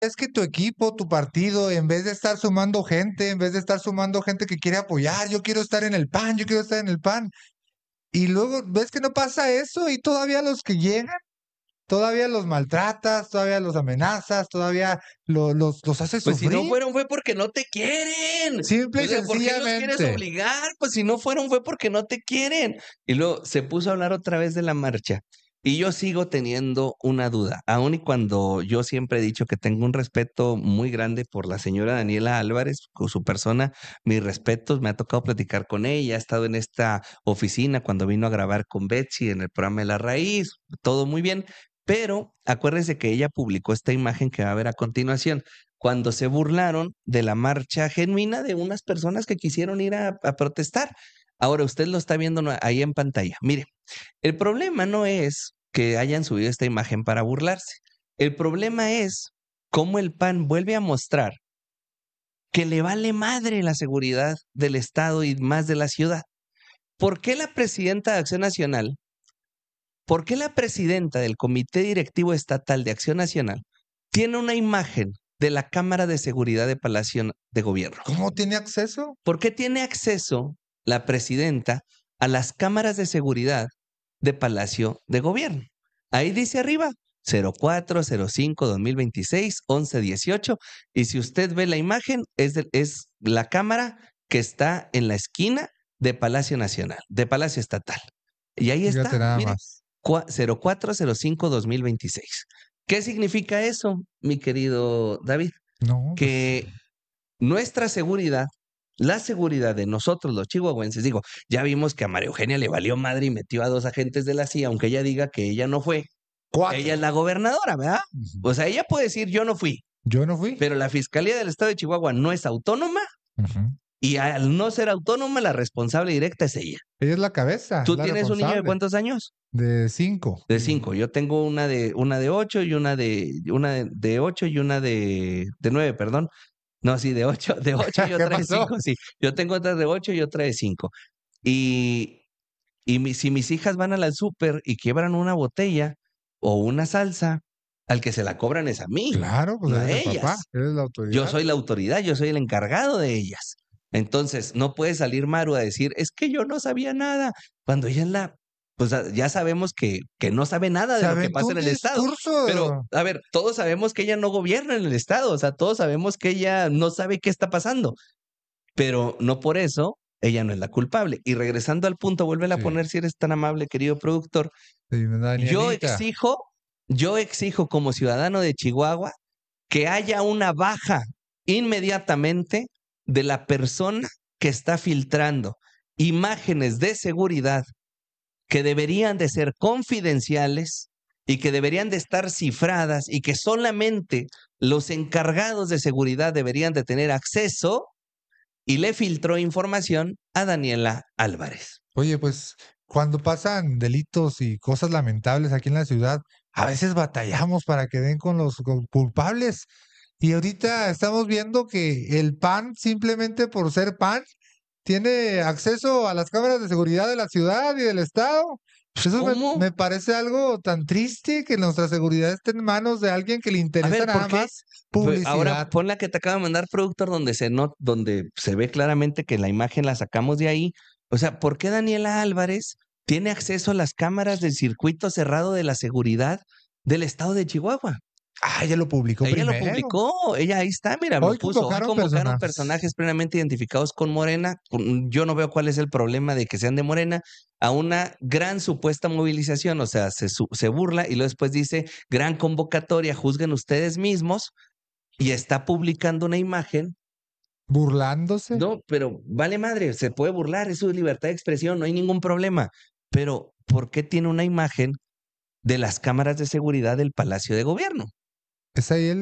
es que tu equipo, tu partido, en vez de estar sumando gente, en vez de estar sumando gente que quiere apoyar, yo quiero estar en el PAN, yo quiero estar en el PAN. Y luego ves que no pasa eso y todavía los que llegan, todavía los maltratas, todavía los amenazas, todavía los haces Pues si no sufrir. fueron fue porque no te quieren. Simple O y sea, ¿por qué los quieres sencillamente. obligar? Pues si no fueron fue porque no te quieren. Y luego se puso a hablar otra vez de la marcha. Y yo sigo teniendo una duda, aun y cuando yo siempre he dicho que tengo un respeto muy grande por la señora Daniela Álvarez, con su persona, mis respetos, me ha tocado platicar con ella, ha estado en esta oficina cuando vino a grabar con Betsy en el programa de La Raíz, todo muy bien, pero acuérdense que ella publicó esta imagen que va a ver a continuación cuando se burlaron de la marcha genuina de unas personas que quisieron ir a protestar. Ahora usted lo está viendo ahí en pantalla. Mire, el problema no es que hayan subido esta imagen para burlarse. El problema es cómo el PAN vuelve a mostrar que le vale madre la seguridad del Estado y más de la ciudad. ¿Por qué la presidenta de Acción Nacional, por qué la presidenta del Comité Directivo Estatal de Acción Nacional tiene una imagen de la Cámara de Seguridad de Palacio de Gobierno? ¿Cómo tiene acceso? ¿Por qué tiene acceso la presidenta a las cámaras de seguridad de Palacio de Gobierno? Ahí dice arriba, 04/05/2026, 11/18. Y si usted ve la imagen, es la cámara que está en la esquina de Palacio Nacional, de Palacio Estatal. Y ahí Fíjate está, nada mire, más. 04/05/2026. ¿Qué significa eso, mi querido David? No, pues Que nuestra seguridad, la seguridad de nosotros los chihuahuenses, digo, ya vimos que a María Eugenia le valió madre y metió a 2 agentes de la CIA, aunque ella diga que ella no fue. Ella es 4. la gobernadora, ¿verdad? Ujú. O sea, ella puede decir yo no fui, Yo no fui. pero la Fiscalía del Estado de Chihuahua no es autónoma Ujú. y al no ser autónoma, la responsable directa es ella. Ella es la cabeza, es ¿Tú la tienes un niño de responsable. cuántos años? De 5. De 5. Yo tengo una de 8 y una de 8 y una de 9, perdón. No, sí, de 8 de 8 y ¿Qué otra de pasó? 5, sí. Yo tengo otra de 8 y otra de 5. Y si mis hijas van al súper y quiebran una botella o una salsa, al que se la cobran es a mí, Claro, pues no a eres el papá, ellas. eres la Yo autoridad. soy la autoridad, yo soy el encargado de ellas. Entonces, no puede salir Maru a decir, es que yo no sabía nada, cuando ella es pues ya sabemos que no sabe nada Se de lo que aventó pasa un en el Estado. Pero, discurso. a ver, todos sabemos que ella no gobierna en el Estado, o sea, todos sabemos que ella no sabe qué está pasando, pero no por eso ella no es la culpable. Y regresando al punto, vuelve a Sí, poner si eres tan amable, querido productor. sí, Yo Danielita. exijo, yo exijo como ciudadano de Chihuahua que haya una baja inmediatamente de la persona que está filtrando imágenes de seguridad que deberían de ser confidenciales y que deberían de estar cifradas y que solamente los encargados de seguridad deberían de tener acceso, y le filtró información a Daniela Álvarez. Oye, pues cuando pasan delitos y cosas lamentables aquí en la ciudad, a veces batallamos para que den con los culpables. Y ahorita estamos viendo que el PAN, simplemente por ser PAN, tiene acceso a las cámaras de seguridad de la ciudad y del estado. Pues eso ¿Cómo? me parece algo tan triste que nuestra seguridad esté en manos de alguien que le A interesa ver, ¿por nada qué? más Ahora publicidad. pon la que te acabo de mandar, productor, donde se ve claramente que la imagen la sacamos de ahí. O sea, ¿por qué Daniela Álvarez tiene acceso a las cámaras del circuito cerrado de la seguridad del estado de Chihuahua? Ah, ya lo publicó Ella lo primero. publicó, ella ahí está, mira, lo Hoy puso. Hoy convocaron convocaron personajes. personajes plenamente identificados con Morena. Yo no veo cuál es el problema de que sean de Morena, a una gran supuesta movilización. O sea, se burla y luego después dice, gran convocatoria, juzguen ustedes mismos, y está publicando una imagen. Burlándose. No, pero vale madre, se puede burlar, es su libertad de expresión, no hay ningún problema. Pero, ¿por qué tiene una imagen de las cámaras de seguridad del Palacio de Gobierno? Es ahí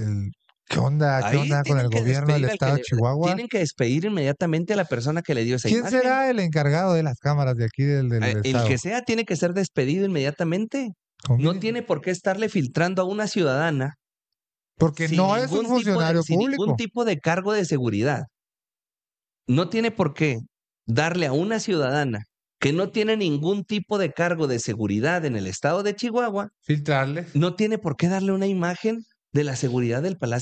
¿qué onda? ¿Qué Ahí onda con el gobierno del estado de Chihuahua? tienen que despedir inmediatamente a la persona que le dio esa ¿Quién imagen. será el encargado de las cámaras de aquí del El estado? que sea tiene que ser despedido inmediatamente. No Conviene. tiene por qué estarle filtrando a una ciudadana Porque no es un funcionario sin ningún público. tipo de cargo de seguridad. No tiene por qué darle a una ciudadana que no tiene ningún tipo de cargo de seguridad en el estado de Chihuahua, Filtrarles. no tiene por qué darle una imagen de la seguridad del palacio.